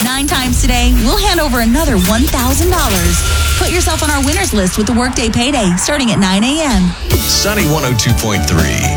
9 times today, we'll hand over another $1,000. Put yourself on our winners list with the Workday Payday starting at 9 a.m. Sunny 102.3.